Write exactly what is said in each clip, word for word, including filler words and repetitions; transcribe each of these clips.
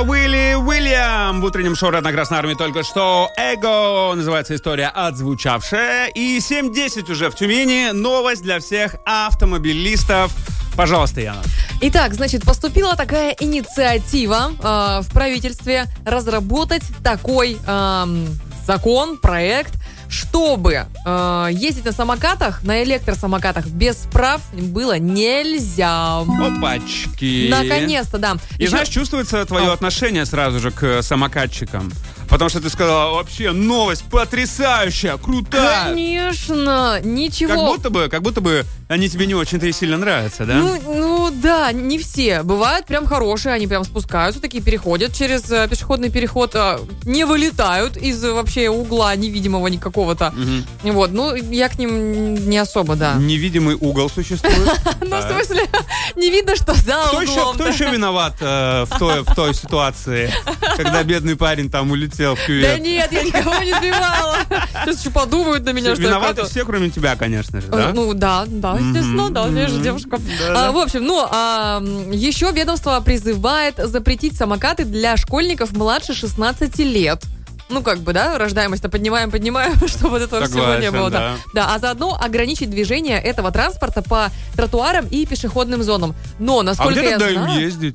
Это Уилли Уильям в утреннем шоу «Родная Красная Армия». Только что «Эго» называется история отзвучавшая. И семь десять уже в Тюмени. Новость для всех автомобилистов. Пожалуйста, Яна. Итак, значит, поступила такая инициатива э, в правительстве разработать такой э, закон, проект, чтобы э, ездить на самокатах, на электросамокатах без прав было нельзя. Опачки. Наконец-то, да. И Еще... знаешь, чувствуется твое О. отношение сразу же к самокатчикам. Потому что ты сказала, вообще, новость потрясающая, крутая. Конечно, ничего. Как будто бы, как будто бы они тебе не очень-то и сильно нравятся, да? Ну, ну да, не все. Бывают прям хорошие, они прям спускаются, такие переходят через э, пешеходный переход, э, не вылетают из э, вообще угла невидимого никакого-то. Угу. Вот, ну, я к ним не особо, да. Невидимый угол существует? Ну, в смысле, не видно, что за углом. Кто еще виноват в той ситуации, когда бедный парень там улетел? В кювет. Да нет, я никого не сбивала. Сейчас еще подумают на меня, что виноваты все, кроме тебя, конечно же, да? Ну да, да, естественно, mm-hmm. да, я же девушка. Да. А, в общем, ну, а, еще ведомство призывает запретить самокаты для школьников младше шестнадцати лет. Ну, как бы, да, рождаемость-то поднимаем, поднимаем, чтобы вот этого Согласен, всего не было. Да. Да. да, а заодно ограничить движение этого транспорта по тротуарам и пешеходным зонам. Но, насколько а где я тогда знаю... им ездить?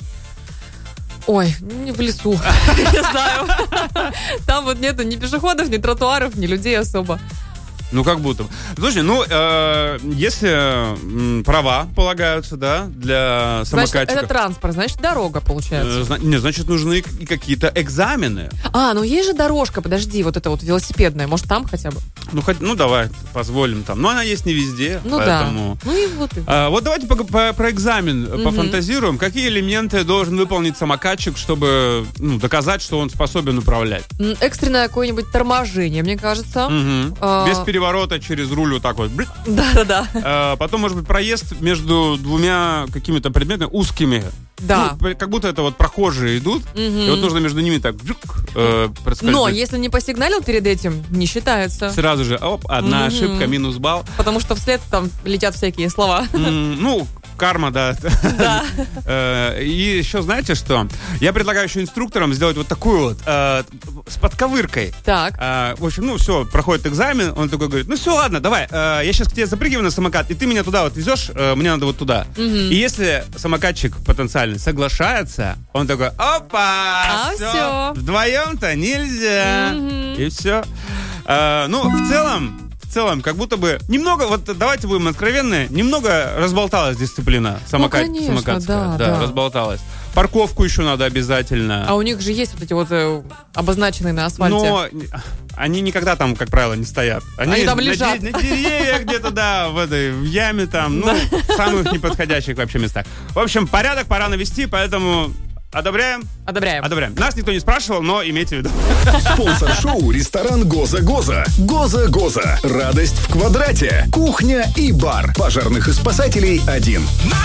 Ой, не в лесу, не знаю. Там вот нету ни пешеходов, ни тротуаров, ни людей особо. Ну, как будто. Слушай, ну, э, если м, права полагаются, да, для самокатчиков... Значит, это транспорт, значит, дорога, получается. Э, зна- не, значит, нужны и какие-то экзамены. А, ну есть же дорожка, подожди, вот эта вот велосипедная, может, там хотя бы? Ну, хоть, ну давай, позволим там. Но она есть не везде, ну, поэтому... да. Ну, и вот. И... А, вот давайте по, по, про экзамен угу. пофантазируем. Какие элементы должен выполнить самокатчик, чтобы ну, доказать, что он способен управлять? Экстренное какое-нибудь торможение, мне кажется. Угу. А... Без переворота через руль вот так вот. Да-да-да. А, потом, может быть, проезд между двумя какими-то предметами узкими. Да. Ну, как будто это вот прохожие идут, угу. и вот нужно между ними так э, проскользнуть. Но если не посигналил перед этим, не считается. Сразу же, оп, одна угу. ошибка, минус балл. Потому что вслед там летят всякие слова. Mm, ну, карма, да. Да. И еще знаете что? Я предлагаю еще инструкторам сделать вот такую вот э, с подковыркой. Так. Э, в общем, ну все, проходит экзамен, он такой говорит, ну все, ладно, давай, э, я сейчас к тебе запрыгиваю на самокат, и ты меня туда вот везешь, э, мне надо вот туда. Угу. И если самокатчик потенциально соглашается, он такой, опа, а все, все. вдвоем-то нельзя. Угу. И все. Э, ну, в целом, В целом, как будто бы немного, вот давайте будем откровенны, немного разболталась дисциплина самокат, ну, конечно, самокатская. Да, да, да, разболталась. Парковку еще надо обязательно. А у них же есть вот эти вот э, обозначенные на асфальте. Но они никогда там, как правило, не стоят. Они, они там на, лежат. На деревьях где-то, да, в этой в яме там, ну, в самых неподходящих вообще местах. В общем, порядок пора навести, поэтому... Одобряем? Одобряем. Одобряем. Нас никто не спрашивал, но имейте в виду. Спонсор шоу — ресторан «Гоза-Гоза». «Гоза-Гоза». Радость в квадрате. Кухня и бар. Пожарных и спасателей один.